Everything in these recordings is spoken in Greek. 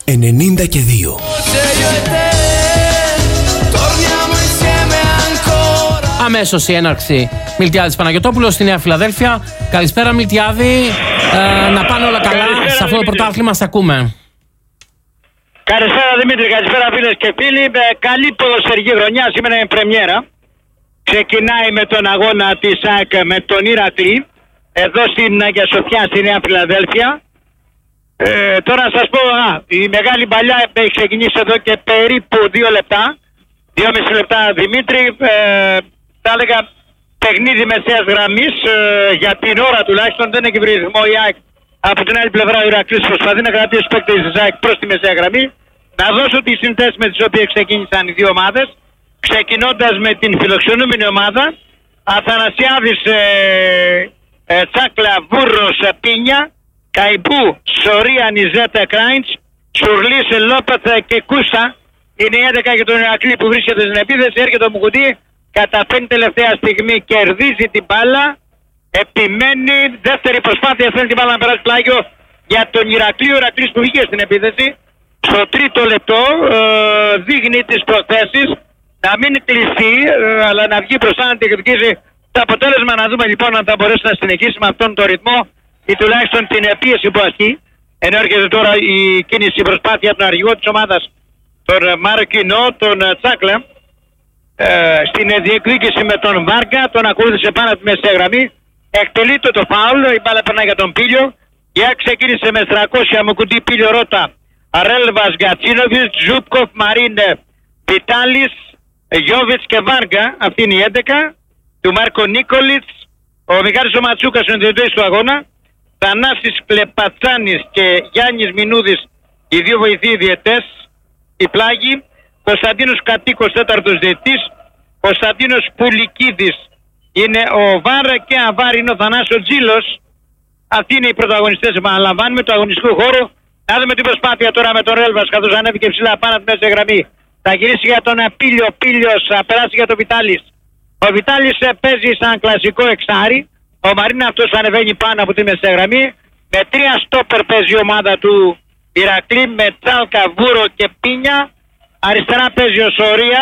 92. Αμέσως η έναρξη. Μιλτιάδης Παναγιωτόπουλος στη Νέα Φιλαδέλφια. Καλησπέρα Μιλτιάδη. Να πάνε όλα καλά σε αυτό το πρωτάθλημα. Σ' ακούμε. Καλησπέρα Δημήτρη, καλησπέρα φίλες και φίλοι. Καλή ποδοσφαιρική χρονιά, σήμερα είναι πρεμιέρα. Ξεκινάει με τον αγώνα της ΑΕΚ με τον Ηρακλή, εδώ στην Αγία Σοφιά στη Νέα Φιλαδέλφια. Τώρα να σας πω, η μεγάλη παλιά έχει ξεκινήσει εδώ και περίπου 2 λεπτά, 2,5 λεπτά Δημήτρη. Θα έλεγα παιχνίδι μεσαίας γραμμής, για την ώρα τουλάχιστον δεν έχει βρει ρυθμό η ΑΕΚ. Από την άλλη πλευρά ο Ηρακλής προσπαθεί να κρατήσει τους παίκτες της ΑΕΚ προς τη μεσαία γραμμή. Να δώσω τις συνθέσεις με τις οποίες ξεκίνησαν οι δύο ομάδες. Ξεκινώντας με την φιλοξενούμενη ομάδα, Αθανασιάδης, Τσάκλα, Βούρρος, Πίνια, Καϊπού, Σωρία, Νιζέτα, Κράιντς, Σουρλής, Λόπεθ και Κούσα. Είναι η 11 για τον Ηρακλή που βρίσκεται στην επίθεση. Έρχεται ο Μουκουτί, καταφέρνει τελευταία στιγμή, κερδίζει την μπάλα, επιμένει, δεύτερη προσπάθεια, θέλει την μπάλα να περάσει πλάγιο για τον Ηρακλή. Ο Ηρακλής που βγήκε στην επίθεση. Στο τρίτο λεπτό δείχνει τις προθέσεις να μην κλειστεί, αλλά να βγει μπροστά να διεκδικήσει το αποτέλεσμα. Να δούμε λοιπόν αν θα μπορέσει να συνεχίσει με αυτόν τον ρυθμό ή τουλάχιστον την πίεση που ασκεί. Ενώ έρχεται τώρα η κίνηση, η προσπάθεια από τον αρχηγό της ομάδας, τον Μαρκινό, τον Τσάκλα, στην διεκδίκηση με τον Βάρκα. Τον ακολούθησε πάνω από τη μεσαία γραμμή. Εκτελείται το φάουλ, η μπάλα περνάει για τον Πίλιο. Για ξεκίνησε με 300 Μουκουντή, Πίλιο, Ρώτα, Ρέλβας, Γκατσίνοβιτς, Ζούπκοφ, Μαρίνε, Πιτάλης, Γιώβιτς και Βάργα. Αυτή είναι η 11 του Μάρκο Νίκολιτς. Ο Μιχάλης ο Ματσούκας είναι διευθυντής του αγώνα. Θανάσης Κλεπατσάνης και Γιάννης Μινούδης, οι δύο βοηθοί διαιτές. Η πλάγη. Κωνσταντίνος Κατοίκος, τέταρτος διαιτής. Κωνσταντίνος Πουλικίδης είναι ο Βάρ και αβάρ είναι ο Θανάσης Τζίλος. Αυτοί είναι οι πρωταγωνιστές, επαναλαμβάνουμε, του αγωνιστικού χώρου. Να δούμε την προσπάθεια τώρα με τον Ρέλβας, καθώς ανέβηκε ψηλά πάνω από τη μέση γραμμή. Θα γυρίσει για τον Πίλιο, Πίλιος θα περάσει για τον Βιτάλης. Ο Βιτάλης παίζει σαν κλασικό εξάρι. Ο Μαρίνα αυτός ανεβαίνει πάνω από τη μεσαία γραμμή. Με 3 στόπερ παίζει η ομάδα του Ηρακλή, με Τσάλκα, Βούρο και Πίνια. Αριστερά παίζει ο Σωρία,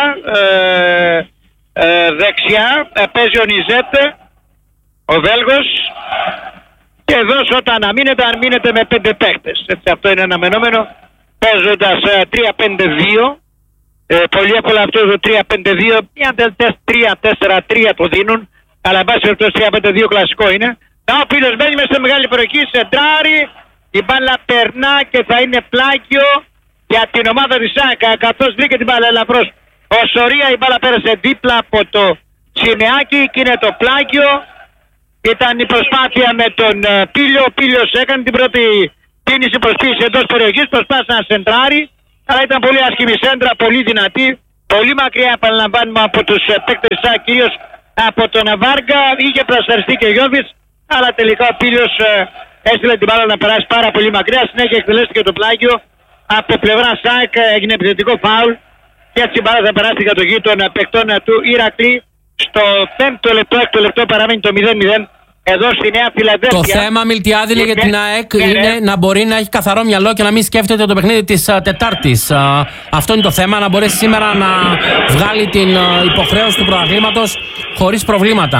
δεξιά παίζει ο Νιζέτε, ο Βέλγος. Και εδώ όταν αν μείνετε με 5 παίκτες. Έτσι, αυτό είναι αναμενόμενο, παίζοντας 3-5-2. Πολύ εύκολα αυτό το 3-5-2, μια 3-4-3 το δίνουν, αλλά εν πάση περιπτώσει 3-5-2 κλασικό είναι. Ο Πίλος μπαίνει μέσα σε μεγάλη προεκή, σεντράρι, η μπάλα περνά και θα είναι πλάγιο για την ομάδα της ΣΑΚΑ, καθώς βρήκε την μπάλα ελαφρώς ο Σωρία. Η μπάλα πέρασε δίπλα από το Σιμεάκι και είναι το πλάγιο. Ήταν η προσπάθεια με τον Πίλιο. Ο Πίλιος έκανε την πρώτη κίνηση προσποίηση εντός περιοχής, προσπάθησε να σεντράρει, αλλά ήταν πολύ άσχημη σέντρα, πολύ δυνατή, πολύ μακριά, επαναλαμβάνουμε, από τους παίκτες της ΣΑΚ, κυρίως από τον Βάργα. Είχε πλασταριστεί και ο Γιώβιτς, αλλά τελικά ο Πίλιος έστειλε την μπάλα να περάσει πάρα πολύ μακριά. Συνέχεια εκτελέστηκε το πλάγιο από πλευρά ΣΑΚ, έγινε επιθετικό φάουλ και έτσι η μπάλα θα περάσει για το γη των παικτών του Ηρακλή. Στο 5ο λεπτό, 6ο λεπτό παραμένει το 0-0 εδώ στη Νέα Φιλαδέλφια. Το θέμα, Μιλτιάδη, για την ΑΕΚ είναι να μπορεί να έχει καθαρό μυαλό και να μην σκέφτεται το παιχνίδι της Τετάρτης. Αυτό είναι το θέμα, να μπορέσει σήμερα να βγάλει την υποχρέωση του πρωταθλήματος χωρίς προβλήματα.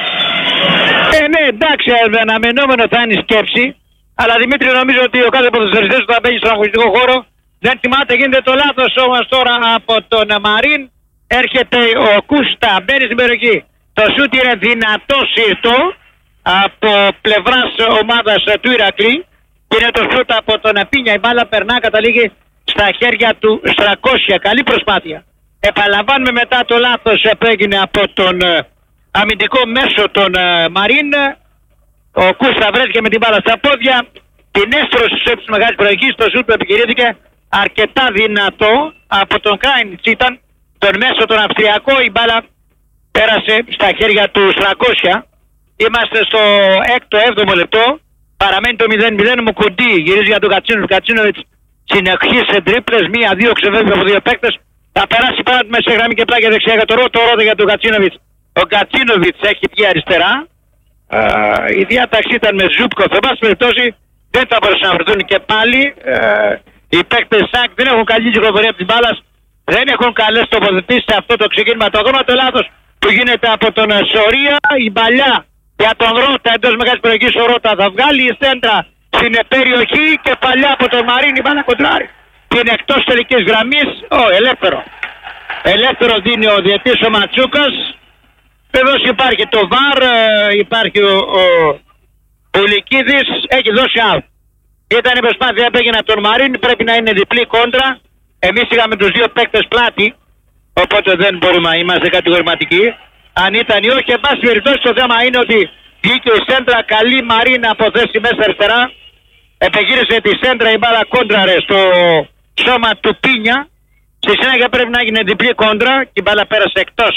Ναι, εντάξει, αναμενόμενο θα είναι η σκέψη. Αλλά Δημήτρη, νομίζω ότι ο κάθε ποδοσφαιριστής που θα μπαίνει στον αγωνιστικό χώρο δεν θυμάται, γίνεται το λάθος όμως τώρα από τον Μαρίν. Έρχεται ο Κούστα, μπαίνει στην περιοχή. Το σούτ είναι δυνατό, σύρτο από πλευράς ομάδας του Ηρακλή. Και είναι το σούτ από τον Πίνια. Η μπάλα περνά, καταλήγει στα χέρια του Στρακόσια. Καλή προσπάθεια. Επαναλαμβάνουμε μετά το λάθος που έγινε από τον αμυντικό μέσο τον Μαρίν. Ο Κούστα βρέθηκε με την μπάλα στα πόδια. Την έστρωσε της μεγάλης προηγής. Το σούτ που επιχειρήθηκε αρκετά δυνατό από τον Κράινιτς ήταν. Τον μέσο τον Αυστριακό, η μπάλα πέρασε στα χέρια του Στρακόσια. Είμαστε στο 6ο-7ο λεπτό. Παραμένει το 0-0. Μουκουντή γυρίζει για τον Κατσίνοβιτς. Κατσίνοβιτς συνεχίζει σε τρίπλες. 1-2 ξεφεύγει από 2 παίκτες. Θα περάσει πάνω τη μεσαία γραμμή και πλάγια δεξιά για το Ρώτα. Για τον Κατσίνοβιτς. Ο Κατσίνοβιτς έχει βγει αριστερά. Η διάταξη ήταν με Ζούπκοφ. Σε πάση περιπτώσει δεν θα μπορούσαν να βρεθούν και πάλι. Οι παίκτες ΣΑΚ δεν έχουν καλή κυκλοφορία της μπάλας, δεν έχουν καλές τοποθετήσεις σε αυτό το ξεκίνημα. Το ακόμα το λάθος που γίνεται από τον Σωρία, η παλιά για τον Ρώτα εντός μεγάλης περιοχής, ο Ρώτα θα βγάλει η σέντρα στην περιοχή και παλιά από τον Μαρίνη μπάλα κοντράρει. Την εκτός τελικής γραμμής, ελεύθερο. Ελεύθερο δίνει ο διαιτής ο Ματσούκας. Εδώ υπάρχει το ΒΑΡ, υπάρχει ο Πουλικίδης, έχει δώσει out. Ήταν η προσπάθεια που έγινε από τον Μαρίνη, πρέπει να είναι διπλή κόντρα. Εμείς είχαμε τους δύο παίκτες πλάτη, οπότε δεν μπορούμε να είμαστε κατηγορηματικοί. Αν ήταν ή όχι, εν πάση περιπτώσει το θέμα είναι ότι βγήκε η σέντρα, καλή Μαρίνα από θέση μέσα αριστερά. Επεγύρισε τη σέντρα, η μπάλα κόντραρε στο σώμα του Πίνια. Στη συνέχεια πρέπει να γίνει διπλή κόντρα και η μπάλα πέρασε εκτός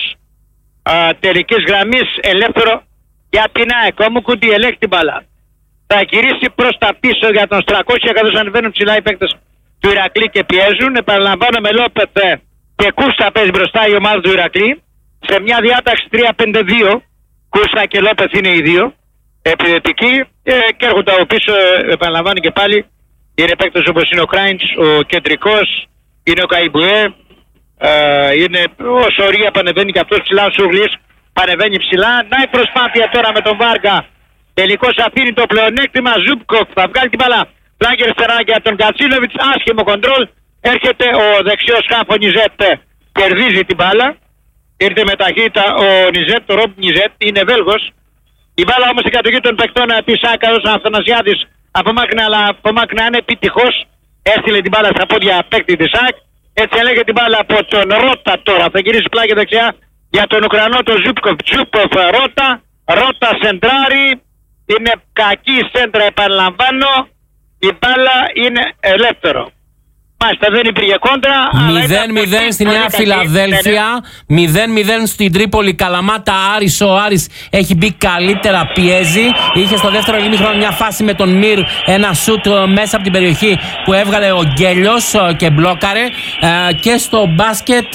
τελικής γραμμής, ελεύθερο για την ΑΕΚ. Ο Μουκουντή ελέγχει την μπάλα. Θα γυρίσει προς τα πίσω για τον Στρακόσια, καθώς ανεβαίνουν ψηλά οι παίκτες του Ηρακλή και πιέζουν. Επαναλαμβάνω, με Λόπεθ και Κούστα παίζει μπροστά η ομάδα του Ηρακλή. Σε μια διάταξη 3-5-2, Κούστα και Λόπεθ είναι οι δύο επιθετικοί και έρχονται από πίσω, επαναλαμβάνω και πάλι. Είναι παίκτες όπως είναι ο Κράιντς, ο κεντρικός, είναι ο Καϊμπουέ, είναι ο Σωρία που ανεβαίνει και αυτός ψηλά, ο Σουρλής πανεβαίνει ψηλά. Να η προσπάθεια τώρα με τον Βάργα. Τελικώς αφήνει το πλεονέκτημα. Ζούπκοφ θα βγάλει την μπάλα. Πλάγι αριστερά για τον Κατσίνοβιτς. Άσχημο κοντρόλ. Έρχεται ο δεξιός χάφο Νιζέτ. Κερδίζει την μπάλα. Ήρθε με ταχύτητα ο Νιζέτ. Το Ρόμπ Νιζέτ είναι Βέλγος. Η μπάλα όμως στην κατοχή των παικτών της ΑΚΑ. Ο Αθανασιάδης απομάκρυνε ανεπιτυχώς. Έστειλε την μπάλα στα πόδια παίκτη της ΑΚ. Έτσι έλεγε την μπάλα από τον Ρώτα τώρα. Θα γυρίσει πλάγι δεξιά για τον Ουκρανό τον Ζούπκοφ. Ζούπκοφ Ρώτα. Ρώτα σεντράρι. Είναι κακή η σέντρα, επαναλαμβάνω. Η μπάλα είναι ελεύθερο. Μάλιστα, δεν υπήρχε κόντρα. 0-0 στη Νέα Φιλαδέλφια. 0-0 στην Τρίπολη. Καλαμάτα Άρης. Ο Άρης έχει μπει καλύτερα, πιέζει. Είχε στο δεύτερο ημίχρονο μια φάση με τον Μυρ. Ένα σουτ μέσα από την περιοχή που έβγαλε ο Γκέλιος και μπλόκαρε. Και στο μπάσκετ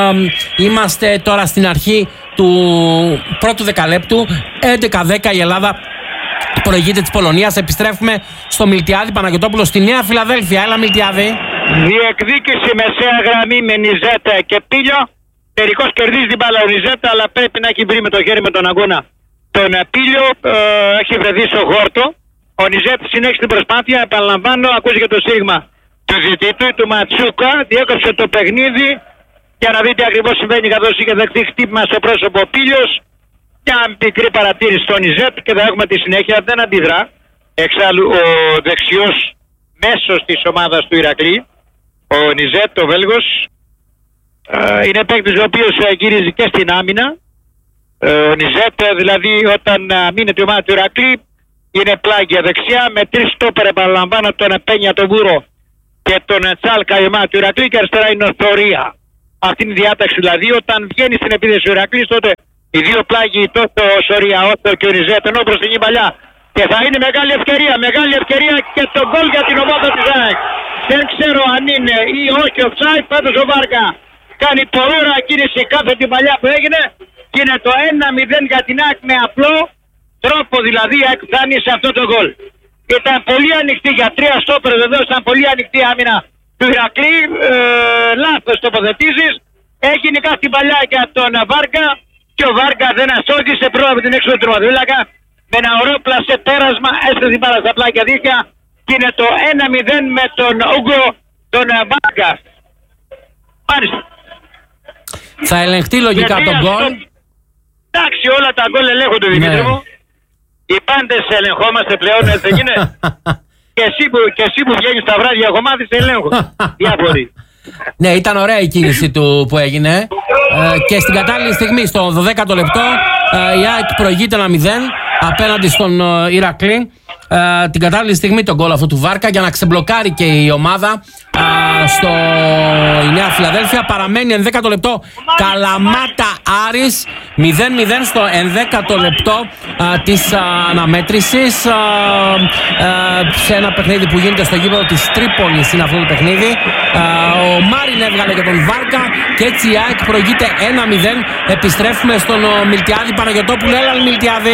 είμαστε τώρα στην αρχή του πρώτου δεκαλέπτου. 11-10 η Ελλάδα προηγείται της Πολωνίας. Επιστρέφουμε στο Μιλτιάδη Παναγιωτόπουλο στη Νέα Φιλαδέλφια. Έλα Μιλτιάδη. Διεκδίκηση μεσαία γραμμή με Νιζέτα και Πίλιο. Τελικώς κερδίζει την μπάλα ο Νιζέτα, αλλά πρέπει να έχει βρει με το χέρι με τον αγώνα τον Πίλιο. Έχει βρεθεί στο χόρτο. Ο Νιζέτα συνέχισε την προσπάθεια. Επαναλαμβάνω, ακούστηκε το σύριγμα του διαιτητή του Ματσούκα. Διέκοψε το παιχνίδι για να δείτε ακριβώς συμβαίνει, καθώς είχε δεχτεί χτύπημα στο πρόσωπο ο Πίλιος. Μια μικρή παρατήρηση στον Νιζέτ και θα έχουμε τη συνέχεια. Δεν αντιδρά. Εξάλλου ο δεξιός μέσος της ομάδας του Ηρακλή, ο Νιζέτ, ο Βέλγος, είναι παίκτης ο οποίος γυρίζει και στην άμυνα. Ο Νιζέτ δηλαδή όταν μείνει η ομάδα του Ηρακλή είναι πλάγια δεξιά με τρεις στόπερ, επαναλαμβάνω, τον Πένια, τον Βούρο και τον Τσάλκα η ομάδα του Ηρακλή, και αριστερά είναι ο Θωρία. Αυτή είναι η διάταξη δηλαδή. Όταν βγαίνει στην επίθεση ο Ηρακλής, τότε οι δύο πλάγοι, τόσο ο Σωρία όσο και ο Νιζέτ, ενώ μπροστινή παλιά. Και θα είναι μεγάλη ευκαιρία και το γκολ για την ομάδα της ΑΕΚ. Δεν ξέρω αν είναι ή όχι offside, πάντως ο Βάργα κάνει πολύ ωραία κίνηση κάθε την παλιά που έγινε και είναι το 1-0 για την ΑΕΚ με απλό τρόπο, δηλαδή η ΑΕΚ φτάνει σε αυτό το γκολ. Ήταν πολύ ανοιχτή για τρία στόπερ, βεβαίως ήταν πολύ ανοιχτή άμυνα του Ηρακλή, λάθος τοποθετήσεις, έγινε κάθε την παλιά για τον Βάργα και ο Βάργα δεν αστόχησε, πρόβε την έξω του τερματοφύλακα. Με ένα ωραίο πλασέ πέρασμα έστρεψε την μπάλα στα πλάκια δίχτυα και είναι το 1-0 με τον Ούγκο τον Βάργα. Μάλιστα. Θα ελεγχτεί λογικά τον γκολ. Εντάξει, όλα τα γκολ ελέγχονται, Δημήτρη μου. Οι πάντες ελεγχόμαστε πλέον, έτσι δεν είναι. και εσύ που βγαίνεις τα βράδια κομμάτι σε ελέγχουν. Διάφοροι. Ναι, ήταν ωραία η κίνηση του που έγινε. Και στην κατάλληλη στιγμή, στο 12ο λεπτό, η ΑΕΚ προηγείται 1-0 απέναντι στον Ηρακλή. Την κατάλληλη στιγμή τον γκολ αυτού του Βάρκα για να ξεμπλοκάρει και η ομάδα στο η Νέα Φιλαδέλφια. Παραμένει 11ο λεπτό Καλαμάτα Άρης 0-0 στο 11ο λεπτό της αναμέτρησης, σε ένα παιχνίδι που γίνεται στο γήπεδο της Τρίπολης. Είναι αυτό το παιχνίδι. Ο Μάριν έβγαλε και τον Βάρκα και έτσι η ΑΕΚ προηγείται 1-0. Επιστρέφουμε στον Μιλτιάδη Παναγιωτόπουλο. Έλα Μιλτιάδη.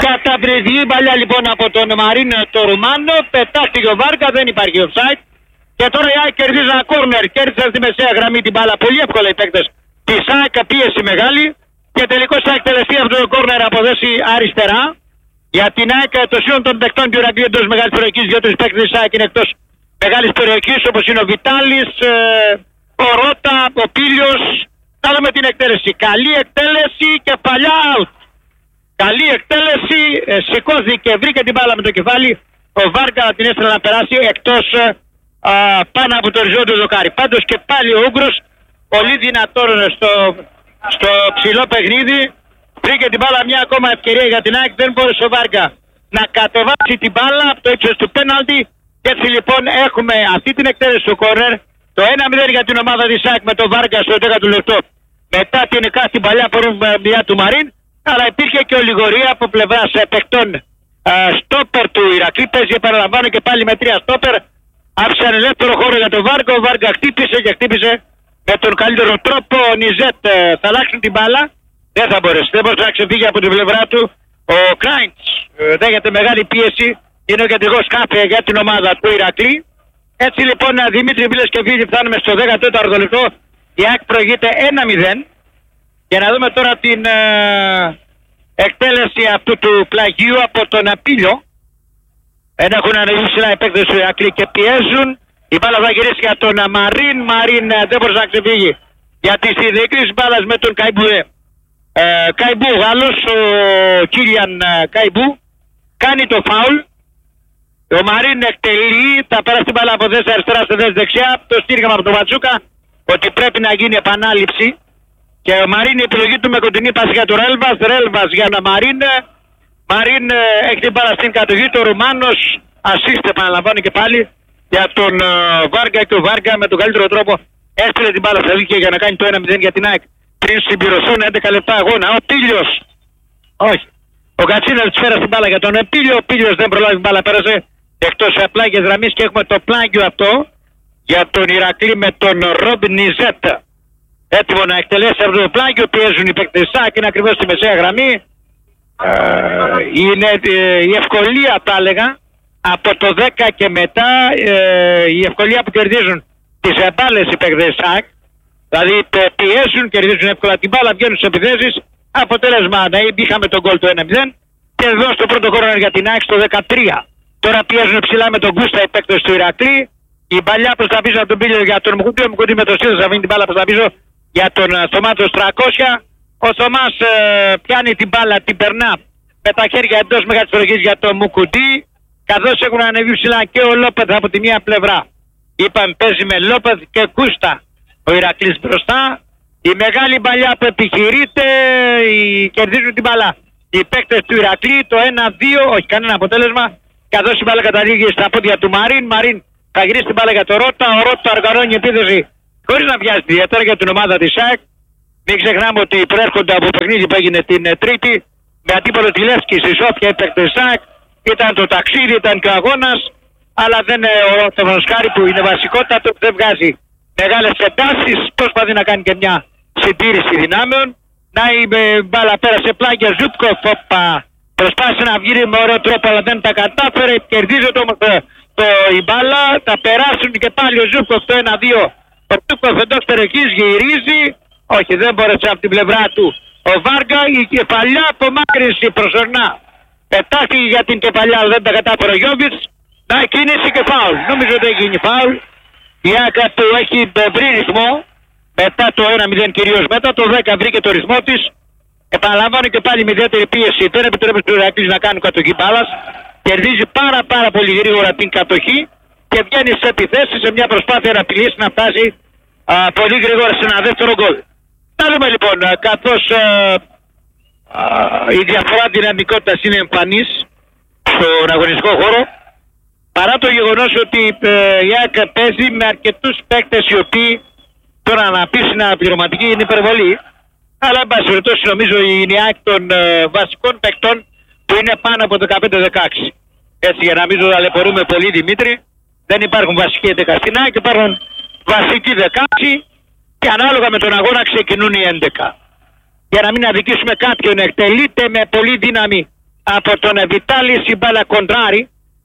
Καταπληκτική παλιά λοιπόν από τον Μαρίνο το Ρουμάνο. Πετάχτηκε ο Βάρκα, δεν υπάρχει offside. Και τώρα η ΑΕΚ κερδίζει ένα κόρνερ, κέρδισαν στη μεσαία γραμμή την μπάλα πολύ εύκολα οι παίκτες της ΑΕΚ, πίεση μεγάλη και τελικώς θα εκτελεστεί αυτό το κόρνερ από δέση αριστερά. Για την ΑΕΚ το σύνολο των παικτών του Ηρακλείου εντός μεγάλης περιοχής, γιατί οι παίκτες της ΑΕΚ είναι εκτός μεγάλης περιοχής όπως είναι ο Βιτάλης, ο Ρώτα, ο Πίλιος. Θα δούμε την εκτέλεση. Καλή εκτέλεση και παλιά out. Καλή εκτέλεση, σηκώθηκε, βρήκε την μπάλα με το κεφάλι. Ο Βάρκα την έστειλε να περάσει εκτός πάνω από το οριζόντιο δοκάρι. Πάντως και πάλι ο Ούγκρος, πολύ δυνατόν στο ψηλό παιχνίδι. Βρήκε την μπάλα, μια ακόμα ευκαιρία για την ΑΕΚ. Δεν μπόρεσε ο Βάρκα να κατεβάσει την μπάλα από το ύψος του πέναλτι. Και έτσι λοιπόν έχουμε αυτή την εκτέλεση του κόρνερ. Το 1-0 για την ομάδα της ΑΕΚ με τον Βάρκα στο 10ο λεπτό. Μετά την κάθη παλιά πορεία του Μαρίν. Αλλά υπήρχε και ολιγορία από πλευράς παικτών στόπερ του Ηρακλή. Παίζει, επαναλαμβάνω, και πάλι με 3 στόπερ. Άφησαν ελεύθερο χώρο για τον Βάρκα. Ο Βάρκα χτύπησε και χτύπησε με τον καλύτερο τρόπο. Ο Νιζέτ θα αλλάξουν την μπάλα. Δεν θα μπορέσει. Δεν μπορούσε να ξεφύγει από την πλευρά του. Ο Κράιντς δέχεται μεγάλη πίεση. Είναι ο κεντρικός κάφε για την ομάδα του Ηρακλή. Έτσι λοιπόν, Δημήτρη, φίλες και φίλοι, φτάνουμε στο 14ο λεπτό. Η ΑΕΚ προηγείται 1-0. Και να δούμε τώρα την εκτέλεση αυτού του πλαγίου από τον Απίλιο. Έχουν ανεβεί ψηλά οι παίκτες του Ηρακλή και πιέζουν. Η μπάλα θα γυρίσει για τον Μαρίν. Μαρίν δεν μπορούσε να ξεφύγει. Γιατί στη διεκδίκηση μπάλας με τον Καϊμπού Γάλλος, ο Κίλιαν Καϊμπού, κάνει το φάουλ. Ο Μαρίν εκτελεί, θα πέρασε την μπάλα από δέση αριστερά σε δέση δεξιά. Το στήριγμα από τον Ματσούκα ότι πρέπει να γίνει επανάληψη. Και ο Μαρίν, η επιλογή του με κοντινή πάση για τον Ρέλβας. Ρέλβας για τον Μαρίν. Μαρίν έχει την μπάλα στην κατοχή. Το Ρουμάνος ασίστε, επαναλαμβάνω και πάλι, για τον Βάρκα. Και ο Βάρκα με τον καλύτερο τρόπο έστειλε την μπάλα στα δίκαια για να κάνει το 1-0 για την ΑΕΚ. Πριν συμπληρωθούν 11 λεπτά αγώνα. Ο Πίλιος, όχι. Ο Κατσίνας της φέρασε την μπάλα για τον Πίλιο. Ο Πίλιος δεν προλάβει την μπάλα, πέρασε εκτός πλάγιες γραμμής και έχουμε το πλάγιο αυτό για τον Ηρακλή με τον Ρόμπιν Νιζέτ. Έτοιμο να εκτελέσει αυτό το πλάγιο, πιέζουν οι παίκτες ΣΑΚ, είναι ακριβώς στη μεσαία γραμμή. Είναι η ευκολία, θα έλεγα, από το 10 και μετά, η ευκολία που κερδίζουν τις μπάλες οι παίκτες ΣΑΚ. Δηλαδή πιέζουν, κερδίζουν εύκολα την μπάλα, βγαίνουν στις επιθέσεις. Αποτέλεσμα, είχαμε τον γκολ το 1-0 και εδώ στο πρώτο κόρνερ για την ΑΕΚ στο 13. Τώρα πιέζουν ψηλά με τον Κούστα οι παίκτες του Ηρακλή. Η παλιά προς τα πίσω από τον Πίλιο για τον Μουκούτι. Ο Μουκούτι με το Σίδος θα βγει την μπάλα προς τα πίσω για τον Θωμάτος 300. Ο Θωμάς πιάνει την μπάλα, την περνά με τα χέρια εντός μεγάλης περιοχής για τον Μουκούτι. Καθώς έχουν ανεβεί ψηλά και ο Λόπεθ από τη μία πλευρά. Είπαμε παίζει με Λόπεθ και Κούστα ο Ηρακλής μπροστά. Η μεγάλη παλιά που επιχειρείται, κερδίζουν την μπάλα οι παίκτες του Ηρακλή. Το 1-2, όχι κανένα αποτέλεσμα. Καθώς η μπάλα καταλήγει στα πόδια του Μαρίν. Μαρίν θα γυρίσει την μπάλα για το Ρώτα. Ο Ρώτα οργανώνει επίθεση χωρίς να βιάζει ιδιαίτερα για την ομάδα της ΑΕΚ. Μην ξεχνάμε ότι προέρχονται από παιχνίδι που έγινε την Τρίτη με αντίπολο τη Λεύσκη στη Σόφια οι παίκτες της ΑΕΚ. Ήταν το ταξίδι, ήταν και ο αγώνας. Αλλά δεν το Βανσκάρι που είναι βασικότατο, δεν βγάζει μεγάλες εντάσεις. Προσπαθεί να κάνει και μια συντήρηση δυνάμεων. Να η μπάλα πέρασε πλάγια Ζούπκοφ. Προσπάθησε να βγει με ωραίο τρόπο αλλά δεν τα κατάφερε. Κερδίζεται όμως η μπάλα. Θα περάσουν και πάλι ο Ζούπκοφ το 1-2. Ο Ζούπκοφ εντός περιοχής γυρίζει. Όχι, δεν μπόρεσε από την πλευρά του ο Βάρκα. Η κεφαλιά απομάκρυνση προσωρινά. Πετάχτηκε για την κεφαλιά αλλά δεν τα κατάφερε ο Γιόβιτς. Να κίνηση και φάουλ. Νομίζω ότι έχει γίνει φάουλ. Η Άκα του έχει βρει ρυθμό. Μετά το 1-0 κυρίως, μετά το 10 βρήκε το ρυθμό της. Επαναλαμβάνω και πάλι με ιδιαίτερη πίεση. Δεν επιτρέπει στους Ηρακλείς να κάνουν κατοχή μπάλας. Κερδίζει πάρα πολύ γρήγορα την κατοχή και βγαίνει σε επιθέσεις σε μια προσπάθεια να απειλήσει να φτάσει πολύ γρήγορα σε ένα δεύτερο γκολ. Θα δούμε λοιπόν, καθώς η διαφορά δυναμικότητας είναι εμφανής στον αγωνιστικό χώρο, παρά το γεγονός ότι η ΑΕΚ παίζει με αρκετούς παίκτες οι οποίοι τώρα να πεις είναι πληρωματική είναι υπερβολή. Αλλά εν πάση περιπτώσει νομίζω είναι η ΑΕΚ των βασικών παικτών που είναι πάνω από 15-16. Έτσι για να μην το ταλαιπωρούμε πολύ Δημήτρη, δεν υπάρχουν βασικοί 11 στην ΑΕΚ, υπάρχουν βασικοί 16 και ανάλογα με τον αγώνα ξεκινούν οι 11. Για να μην αδικήσουμε κάποιον, εκτελείται με πολύ δύναμη από τον Βιτάλη, η μπάλα κοντράρι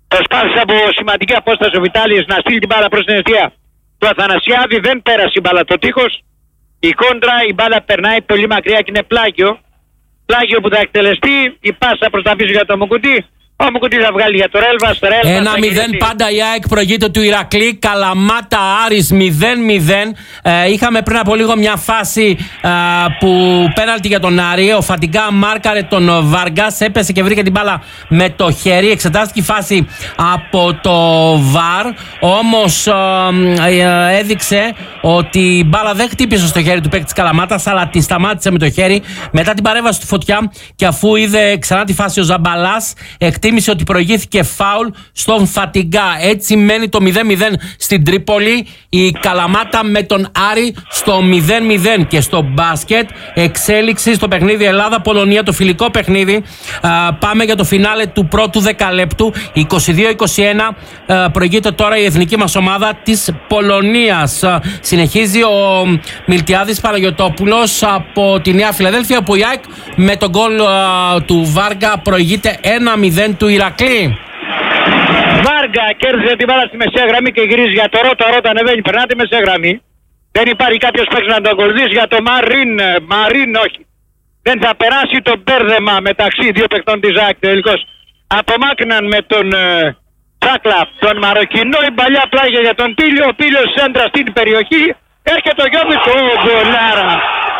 Προσπάθησε από σημαντική απόσταση ο Βιτάλης να στείλει την μπάλα προς την αιστεία του Αθανασιάδη. Δεν πέρασε η μπάλα το τείχος. Η κόντρα, η μπάλα περνάει πολύ μακριά και είναι πλάγιο. Πλάγιο που θα εκτελεστεί. Η πάσα προς τα πίσω για το Μουκουτί. Ο Μουκουτί θα βγάλει για το Ρέλβας. 1-0 πάντα η ΑΕΚ προηγείται του Ηρακλή. Καλαμάτα Άρης 0-0. Είχαμε πριν από λίγο μια φάση που πέναλτι για τον Άρη. Ο Φατιγκά μάρκαρε τον Βάργκας. Έπεσε και βρήκε την μπάλα με το χέρι. Εξετάστηκε η φάση από το ΒΑΡ. Όμως έδειξε ότι η μπάλα δεν χτύπησε στο χέρι του παίκτη της Καλαμάτας, αλλά τη σταμάτησε με το χέρι μετά την παρέμβαση του Φωτιά. Και αφού είδε ξανά τη φάση ο Ζαμπαλάς, εκτίμησε ότι προηγήθηκε φάουλ στον Φατιγκά. Έτσι μένει το 0-0 στην Τρίπολη. Η Καλαμάτα με τον Άρη στο 0-0. Και στο μπάσκετ εξέλιξη στο παιχνίδι Ελλάδα-Πολωνία, το φιλικό παιχνίδι. Πάμε για το φινάλε του πρώτου δεκαλέπτου. 22-21 προηγείται τώρα η εθνική μας ομάδα της Πολωνίας. Συνεχίζει ο Μιλτιάδης Παναγιωτόπουλος από τη Νέα Φιλαδέλφια, όπου η ΑΕΚ με τον γκολ του Βάργα προηγείται 1-0 του Ηρακλή. Βάργα κέρδισε την μπάλα στη μεσαία γραμμή και γυρίζει για το Ρότα. Ανεβαίνει, περνά τη μεσαία γραμμή. Δεν υπάρχει κάποιος παίκτης να τον ακολουθήσει για το Μαρίν, όχι. Δεν θα περάσει το μπέρδεμα μεταξύ δύο παικτών της ΑΕΚ τελικώς. Απομάκρυναν με τον Τσάκλα, τον Μαροκινό, η παλιά πλάγια για τον Πίλιο. Ο Πίλιος σέντρα στην περιοχή. Έρχεται ο Γιώβιτς, γκολάρα.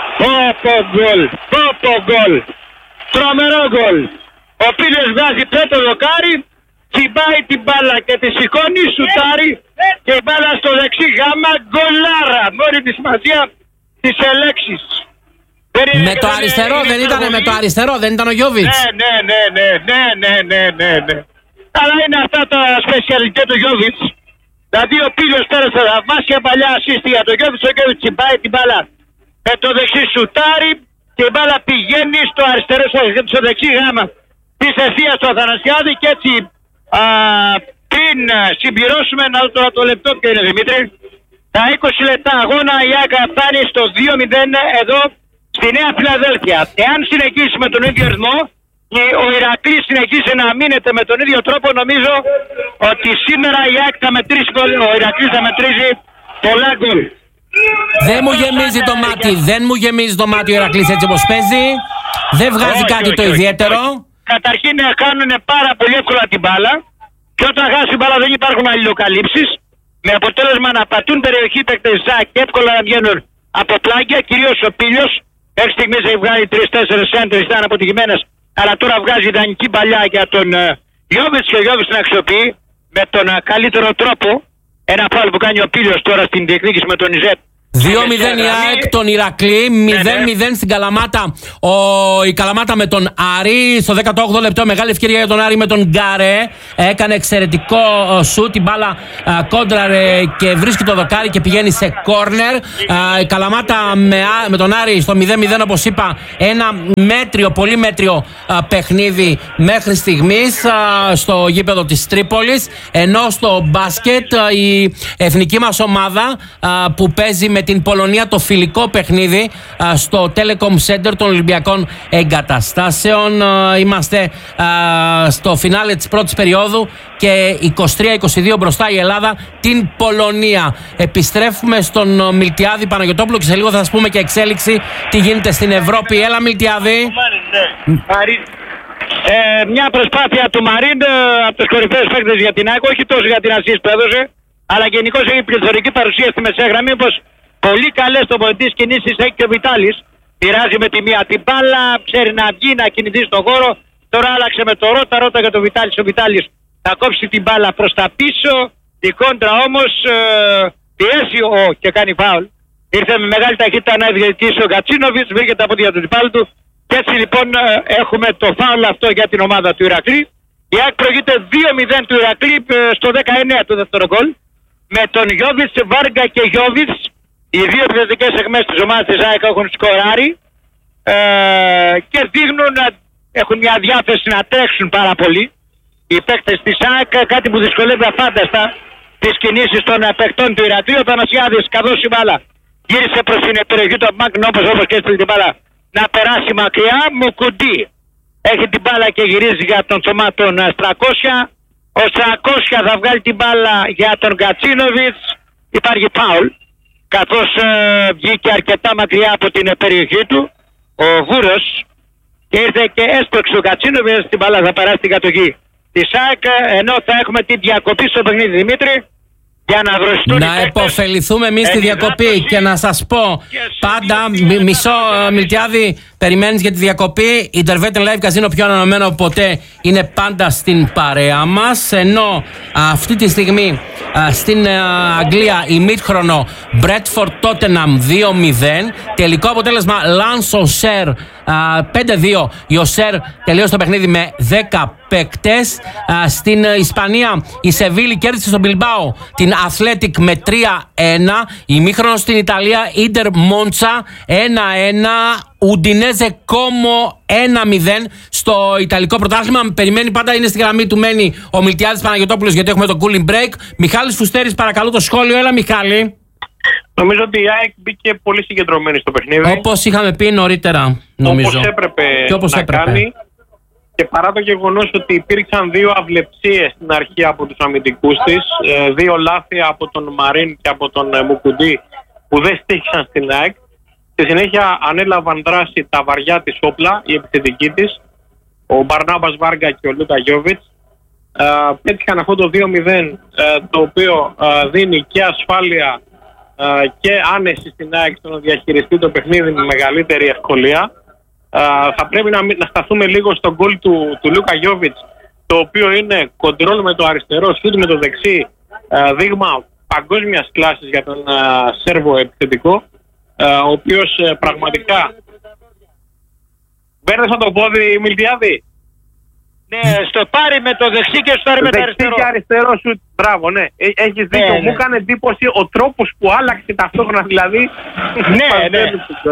Γκολ. Τρομερό γκολ. Ο Πίλιος βγάζει τρίτο δοκάρι, τσιμπάει την μπάλα και τη σηκώνει, σουτάρει και η μπάλα στο δεξί γάμα, γκολάρα. Με όλη τη σημασία της ελέξης. Με το αριστερό δεν ήταν, με το αριστερό δεν ήταν ο Γιώβιτς. Ναι. Αλλά είναι αυτά τα σπεσιαλιτέ του Γιώβιτς. Δηλαδή ο Πίλιος πέρασε θαυμάσια παλιά ασίστη για τον Γιώβιτς. Ο Γιώβιτς τσιμπάει την μπάλα με το δεξί σουτάρι και η μπάλα πηγαίνει στο αριστερό, στο δεξί γάμα της ευθείας του Αθανασιάδη. Και έτσι πριν συμπληρώσουμε το λεπτό και είναι Δημήτρη, τα 20 λεπτά αγώνα η ΑΕΚ φτάνει στο 2-0 εδώ στη Νέα Φιλαδέλφια. Εάν συνεχίσει με τον ίδιο ρυθμό, ο Ηρακλής συνεχίσει να μείνεται με τον ίδιο τρόπο, νομίζω ότι σήμερα η ΑΕΚ θα μετρήσει, ο Ηρακλής θα μετρήσει πολλά γκολ. Δεν μου γεμίζει το μάτι, ο Ηρακλής έτσι όπως παίζει. Δεν βγάζει κάτι το ιδιαίτερο. Καταρχήν κάνουν πάρα πολύ εύκολα την μπάλα και όταν χάσει την μπάλα δεν υπάρχουν αλληλοκαλύψεις, με αποτέλεσμα να πατούν περιοχή παίκτες ΖΑΚ και εύκολα να βγαίνουν από πλάγια, κυρίως ο Πίλιος. Μέχρι στιγμής έχει βγάλει 3-4 σέντρες, ήταν αποτυχημένες, αλλά τώρα βγάζει ιδανική παλιά για τον Γιώβιτς και ο Γιώβιτς την αξιοποιεί με τον καλύτερο τρόπο. Ένα φάουλ που κάνει ο Πίλιος τώρα στην διεκδίκηση με τον Ιζέτ. 2-0 η ΑΕΚ τον Ηρακλή, 0-0 στην Καλαμάτα. Η Καλαμάτα με τον Άρη. Στο 18ο λεπτό μεγάλη ευκαιρία για τον Άρη με τον Γκαρέ. Έκανε εξαιρετικό σουτ. Η μπάλα κόντραρε και βρίσκει το δοκάρι και πηγαίνει σε κόρνερ. Η Καλαμάτα με τον Άρη στο 0-0, όπως είπα, ένα μέτριο, πολύ μέτριο παιχνίδι μέχρι στιγμής στο γήπεδο της Τρίπολης. Ενώ στο μπάσκετ η εθνική μας ομάδα που παίζει με την Πολωνία το φιλικό παιχνίδι στο Telecom Center των Ολυμπιακών Εγκαταστάσεων. Είμαστε στο φινάλε της πρώτης περίοδου και 23-22 μπροστά η Ελλάδα την Πολωνία. Επιστρέφουμε στον Μιλτιάδη Παναγιωτόπουλο και σε λίγο θα σας πούμε και εξέλιξη τι γίνεται στην Ευρώπη. Έλα Μιλτιάδη. Μια προσπάθεια του Μαρίν από τους κορυφαίους παίκτες για την ΑΕΚ, όχι τόσο για την ασίστ που έδωσε, αλλά γενικώς έχει πληθωρική παρουσία στη μεσαία γραμμή, όπως πολύ καλές τοποθετήσεις κινήσεις έχει και ο Βιτάλης. Πειράζει με τη μία την μπάλα, ξέρει να βγει, να κινηθεί στον χώρο. Τώρα άλλαξε με το Ρότα για τον Βιτάλης. Ο Βιτάλης θα κόψει την μπάλα προς τα πίσω. Η κόντρα όμως πιέσει και κάνει φάουλ. Ήρθε με μεγάλη ταχύτητα να διεκδικήσει ο Γκατσίνοβιτς, βρήκε τα πόδια του τυπάλου του. Και έτσι λοιπόν έχουμε το φάουλ αυτό για την ομάδα του Ηρακλή. Η ΑΕΚ προηγείται 2-0 του Ηρακλή στο 19 του δεύτερο γκολ. Με τον Γιώβιτς, Βάργα και Γιώβιτς. Οι δύο επιθετικές αιχμές της ομάδας της ΑΕΚ έχουν σκοράρει και δείχνουν να έχουν μια διάθεση να τρέξουν πάρα πολύ. Οι παίκτες της ΑΕΚ, κάτι που δυσκολεύει αφάνταστα τις κινήσεις των παικτών του Ηρακλή. Ο Θανασιάδης καθώς η μπάλα γύρισε προς την περιοχή του Μάκνου, όπως και έστειλε την μπάλα να περάσει μακριά. Μουκουντί έχει την μπάλα και γυρίζει για τον Θωμά τον 300. Ο 300 θα βγάλει την μπάλα για τον Κατσίνοβιτς. Υπάρχει φάουλ, καθώς βγήκε αρκετά μακριά από την περιοχή του ο Γούρος και ήρθε και έσπρωξε ο Κατσίνοβιτς. Την μπάλα θα περάσει στην κατοχή της ΑΕΚ, ενώ θα έχουμε την διακοπή στο παιχνίδι, Δημήτρη, για να βρωστούν. Να επωφεληθούμε εμείς τη διακοπή και να σας πω πάντα, μισό Μιλτιάδη, περιμένεις για τη διακοπή. Η Intervetin Live Casino, πιο ανανεωμένο από ποτέ, είναι πάντα στην παρέα μας. Ενώ αυτή τη στιγμή στην Αγγλία ημίχρονο Bradford Tottenham 2-0. Τελικό αποτέλεσμα Lens Auxerre 5-2. Η Auxerre τελείωσε το παιχνίδι με 10 παίκτες. Στην Ισπανία η Σεβίλη κέρδισε στον Μπιλμπάο την Athletic με 3-1. Ημίχρονο στην Ιταλία Inter Monza 1-1. Ουντινέζε Κόμο 1-0 στο Ιταλικό πρωτάθλημα. Περιμένει πάντα, είναι στη γραμμή του, μένει ο Μιλτιάδης Παναγιωτόπουλος, γιατί έχουμε το cooling break. Μιχάλης Φουστέρης, παρακαλώ το σχόλιο. Έλα Μιχάλη. Νομίζω ότι η ΑΕΚ μπήκε πολύ συγκεντρωμένη στο παιχνίδι. Όπως είχαμε πει νωρίτερα, νομίζω. Όπως έπρεπε να κάνει. Και παρά το γεγονός ότι υπήρξαν δύο αυλεψίες στην αρχή από τους αμυντικούς της, δύο λάθη από τον Μαρίν και από τον Μουκουντή που δεν στήχησαν στην ΑΕΚ. Στη συνέχεια ανέλαβαν δράση τα βαριά της όπλα, η επιθετική της, ο Μπαρνάμπας Βάργα και ο Λούκα Γιόβιτς. Πέτυχαν αυτό το 2-0, το οποίο δίνει και ασφάλεια και άνεση στην ΑΕΚ στο να διαχειριστεί το παιχνίδι με μεγαλύτερη ευκολία. Θα πρέπει να σταθούμε λίγο στον γκολ του Λούκα Γιόβιτς, το οποίο είναι κοντρόλ με το αριστερό, σούτ με το δεξί, δείγμα παγκόσμιας κλάσης για τον Σέρβο επιθετικό, ο οποίος πραγματικά μπέρδεσα το πόδι, Μιλτιάδη. Ναι, στο πάρει με το δεξί και στο πάρει με το αριστερό. Δεξί και αριστερό σουτ, μπράβο, ναι. Έχεις δίκιο. Μου έκανε εντύπωση ο τρόπος που άλλαξε ταυτόχρονα, δηλαδή. Ναι.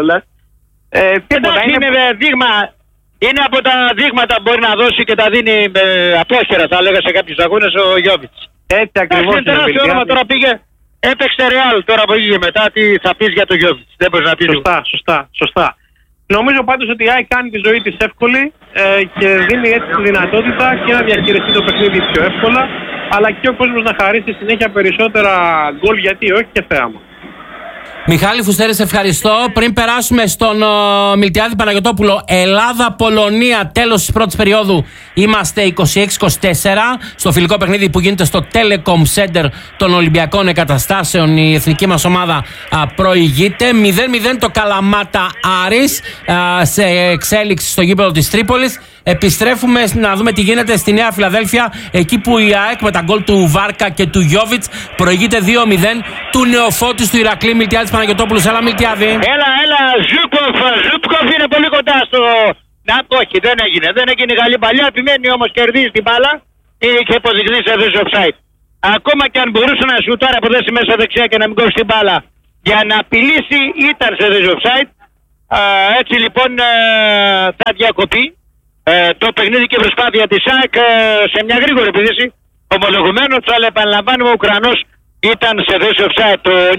Εντάξει, είναι δείγμα. Είναι από τα δείγματα που μπορεί να δώσει και τα δίνει απόχερα, θα έλεγα, σε κάποιους αγώνες ο Γιόβιτς. Έτσι ακριβώς. Είναι τεράστιο όνομα, τώρα πήγε. Έπαιξε Ρεάλ, τώρα από εκεί και μετά τι θα πεις για τον Γιόβιτς. Δεν μπορείς να πεις. Σωστά. Νομίζω πάντως ότι η ΑΕΚ κάνει τη ζωή της εύκολη και δίνει έτσι τη δυνατότητα και να διαχειριστεί το παιχνίδι πιο εύκολα, αλλά και ο κόσμος να χαρίσει συνέχεια περισσότερα γκολ, γιατί όχι, και θέαμα. Μιχάλη Φουστέρη, σε ευχαριστώ. Πριν περάσουμε στον Μιλτιάδη Παναγιωτόπουλο, Ελλάδα-Πολωνία, τέλος της πρώτης περίοδου. Είμαστε 26-24 στο φιλικό παιχνίδι που γίνεται στο Telecom Center των Ολυμπιακών Εγκαταστάσεων. Η εθνική μας ομάδα προηγείται 0-0 το Καλαμάτα Άρης σε εξέλιξη στο γήπεδο της Τρίπολης. Επιστρέφουμε να δούμε τι γίνεται στη Νέα Φιλαδέλφια, εκεί που η ΑΕΚ με τα γκολ του Βάρκα και του Γιόβιτς προηγείται 2-0 του νεοφώτης του Ηρακλή. Μιλτιάδης Παναγιωτόπουλος, έλα Μιλτιάδη. Έλα, Ζούπκοφ είναι πολύ κοντά στο... όχι, δεν έγινε καλή παλιά, επιμένει όμως, κερδίζει την μπάλα, είχε υποδειχθεί σε θέση offside. Ακόμα και αν μπορούσε να σουτάρει από θέση μέσα δεξιά και να μην κόψει την μπάλα για να απειλήσει, ήταν σε θέση offside. Έτσι λοιπόν θα διακοπεί το παιχνίδι και προσπάθεια της ΑΕΚ σε μια γρήγορη επίθεση. Ομολογουμένως, αλλά επαναλαμβάνουμε, ο Ουκρανός ήταν σε θέση offside.